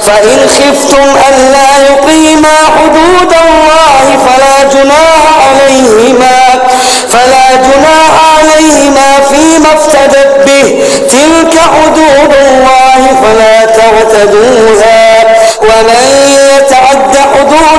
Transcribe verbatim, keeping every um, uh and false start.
فإن خفتم ألا يقيما حدود الله فلا جناح عليهما فلا جناح عليهما فيما افتدت به تلك حدود الله فلا تعتدوها ومن يتعد حدود